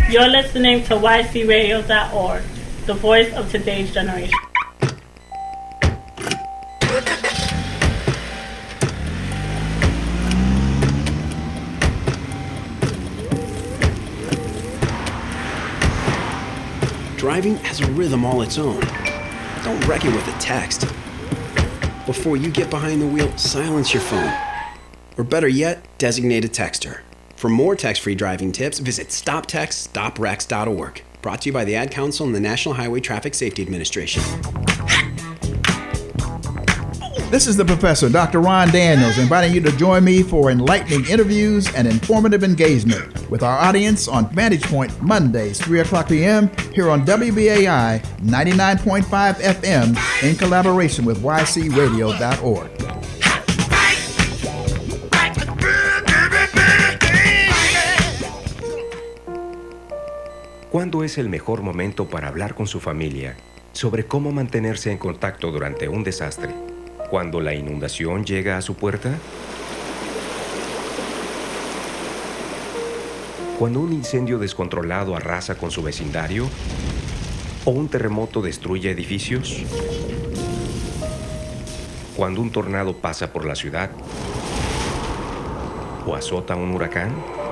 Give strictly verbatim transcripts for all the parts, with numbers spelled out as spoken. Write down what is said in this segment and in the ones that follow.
You're listening to Y C radio dot org, the voice of today's generation. Driving has a rhythm all its own. Don't wreck it with a text. Before you get behind the wheel, silence your phone. Or better yet, designate a texter. For more text-free driving tips, visit stop text stop wrecks dot org. Brought to you by the Ad Council and the National Highway Traffic Safety Administration. This is the Professor, Doctor Ron Daniels, inviting you to join me for enlightening interviews and informative engagement with our audience on Vantage Point Mondays, three o'clock p.m. here on W B A I ninety-nine point five F M in collaboration with Y C radio dot org. ¿Cuándo es el mejor momento para hablar con su familia sobre cómo mantenerse en contacto durante un desastre? ¿Cuando la inundación llega a su puerta? ¿Cuando un incendio descontrolado arrasa con su vecindario? ¿O un terremoto destruye edificios? ¿Cuando un tornado pasa por la ciudad? ¿O azota un huracán?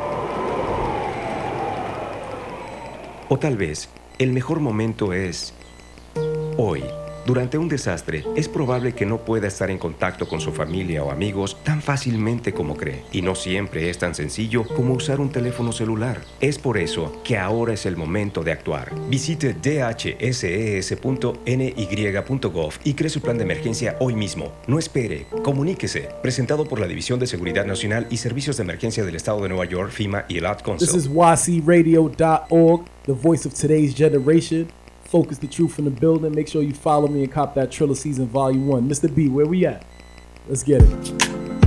O tal vez, el mejor momento es hoy. Durante un desastre, es probable que no pueda estar en contacto con su familia o amigos tan fácilmente como cree. Y no siempre es tan sencillo como usar un teléfono celular. Es por eso que ahora es el momento de actuar. Visite d h s e s punto n y punto gov y cree su plan de emergencia hoy mismo. No espere, comuníquese. Presentado por la División de Seguridad Nacional y Servicios de Emergencia del Estado de Nueva York, FEMA y el Ad Council. This is Y C radio dot org, the voice of today's generation. Focus the truth in the building. Make sure you follow me and cop that Triller Season Volume one. Mister B, where we at? Let's get it.